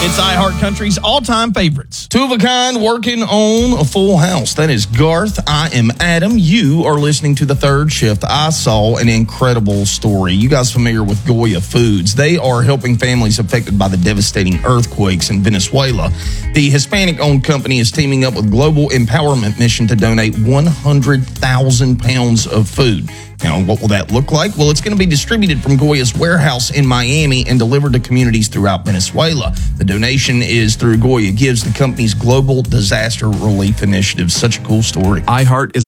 It's iHeartCountry's all-time favorites. Two of a kind working on a full house. That is Garth. I am Adam. You are listening to The Third Shift. I saw an incredible story. You guys familiar with Goya Foods? They are helping families affected by the devastating earthquakes in Venezuela. The Hispanic-owned company is teaming up with Global Empowerment Mission to donate 100,000 pounds of food. Now, what will that look like? Well, it's going to be distributed from Goya's warehouse in Miami and delivered to communities throughout Venezuela. The donation is through Goya Gives, the company's global disaster relief initiative. Such a cool story. iHeart is